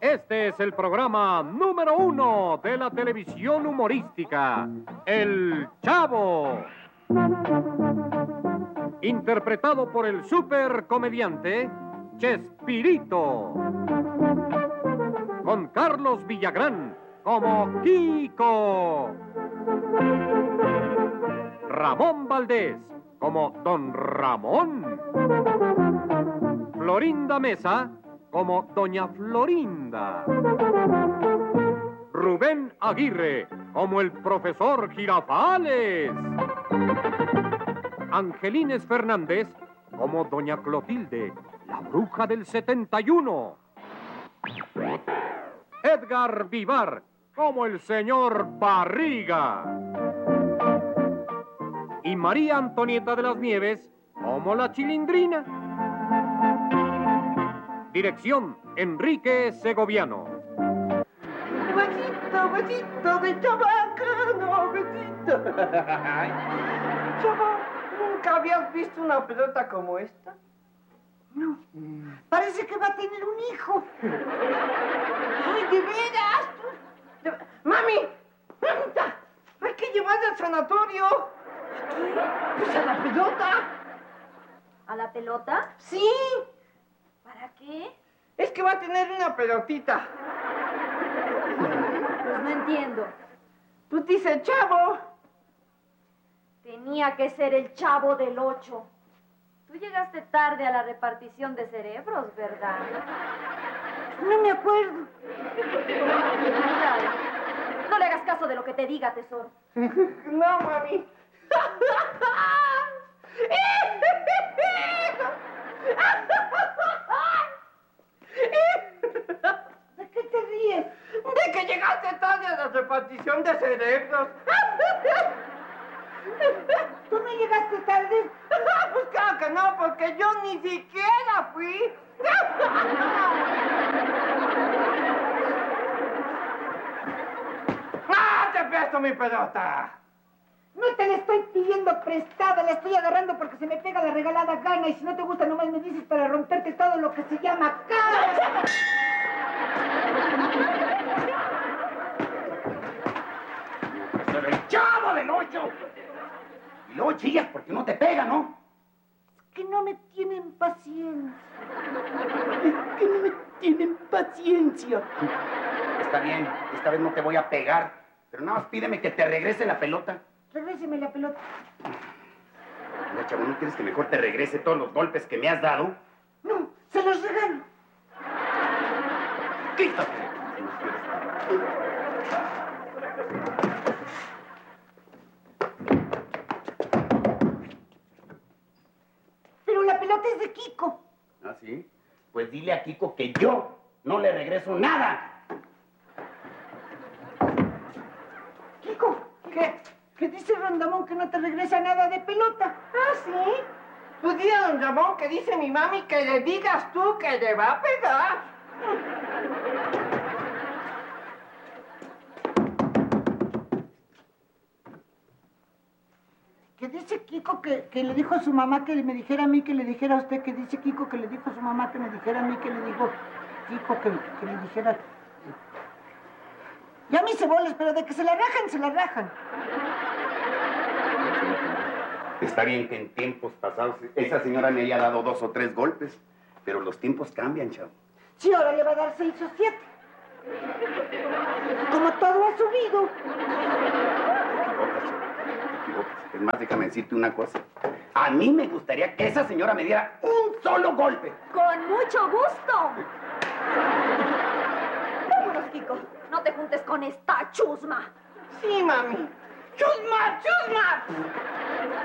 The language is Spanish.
Este es el programa número 1 de la televisión humorística, El Chavo. Interpretado por el supercomediante Chespirito. Con Carlos Villagrán como Kiko. Ramón Valdés como Don Ramón. Florinda Mesa como Doña Florinda. Rubén Aguirre como el profesor Girafales. Angelines Fernández como Doña Clotilde, la bruja del 71. Edgar Vivar como el señor Barriga. Y María Antonieta de las Nieves como la Chilindrina. Dirección, Enrique Segoviano. Besito de chabacano, besito. Chava, ¿nunca habías visto una pelota como esta? No. Parece que va a tener un hijo. ¡Ay, de veras! ¡Mami! ¡Mamita! Hay que llevarla al sanatorio. Pues a la pelota. ¿A la pelota? Sí. ¿Para qué? Es que va a tener una pelotita. Pues no entiendo. Tú dices Chavo. Tenía que ser el Chavo del 8. Tú llegaste tarde a la repartición de cerebros, ¿verdad? No me acuerdo. No le hagas caso de lo que te diga, tesoro. No, mami. ¿De qué te ríes? De que llegaste tarde a la repartición de cerebros. ¿Tú no llegaste tarde? Pues claro que no, porque yo ni siquiera fui. ¡Ah, te presto mi pelota! No te la estoy pidiendo prestada, la estoy agarrando porque se me pega la regalada gana y si no te gusta nomás me dices para romperte todo lo que se llama cara. ¡Pero el Chavo del 8! Y luego chillas porque no te pega, ¿no? Que no me tienen paciencia. Es que no me tienen paciencia. Está bien, esta vez no te voy a pegar, pero nada más pídeme que te regrese la pelota. Regréseme la pelota. Mira, Chavo, ¿no quieres que mejor te regrese todos los golpes que me has dado? No, se los regalo. ¡Quítate! Pero la pelota es de Kiko. ¿Ah, sí? Pues dile a Kiko que yo no le regreso nada. Kiko, ¿Qué? que dice Rondamón que no te regresa nada de pelota. ¿Ah, sí? Pues dile a don Ramón que dice mi mami que le digas tú que le va a pegar. Que dice Kiko que le dijo a su mamá que me dijera a mí, que le dijera a usted, que dice Kiko que le dijo a su mamá que me dijera a mí, que le dijo Kiko que le dijera... Ya mis cebolas, pero de que se la rajan, se la rajan. Está bien que en tiempos pasados esa señora me haya dado 2 o 3 golpes, pero los tiempos cambian, Chavo. Sí, ahora le va a dar 6 o 7. Como todo ha subido. Te equivocas, Chavo, te equivocas. Es más, déjame decirte una cosa. A mí me gustaría que esa señora me diera un solo golpe. ¡Con mucho gusto! Vámonos, Kiko. No te juntes con esta chusma. Sí, mami. ¡Chusma, chusma!